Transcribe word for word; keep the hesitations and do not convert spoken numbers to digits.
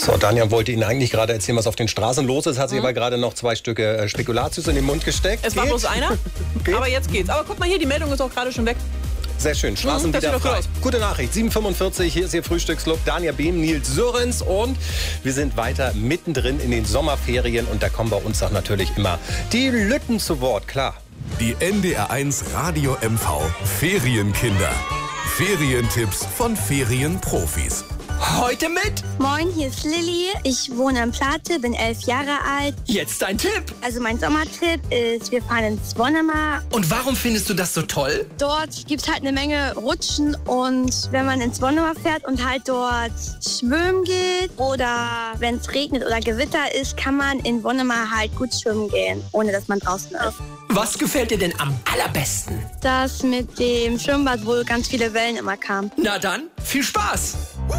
So, Daniel wollte Ihnen eigentlich gerade erzählen, was auf den Straßen los ist, hat sich Mhm. aber gerade noch zwei Stücke äh, Spekulatius in den Mund gesteckt. Es war Geht? bloß einer, Geht? aber jetzt geht's. Aber guck mal hier, die Meldung ist auch gerade schon weg. Sehr schön, Straßen Mhm, das wieder sieht doch frei. gut aus. Gute Nachricht, sieben Uhr fünfundvierzig, hier ist Ihr Frühstücksclub, Dania Behm, Nils Sörens und wir sind weiter mittendrin in den Sommerferien und da kommen bei uns auch natürlich immer die Lütten zu Wort, klar. Die N D R eins Radio M V Ferienkinder. Ferientipps von Ferienprofis. Heute mit? Moin, hier ist Lilly. Ich wohne in Plate, bin elf Jahre alt. Jetzt dein Tipp. Also mein Sommertipp ist, wir fahren ins Wonnemar. Und warum findest du das so toll? Dort gibt es halt eine Menge Rutschen und wenn man ins Wonnemar fährt und halt dort schwimmen geht oder wenn es regnet oder Gewitter ist, kann man in Wonnemar halt gut schwimmen gehen, ohne dass man draußen ist. Was gefällt dir denn am allerbesten? Das mit dem Schwimmbad, wo ganz viele Wellen immer kamen. Na dann, viel Spaß!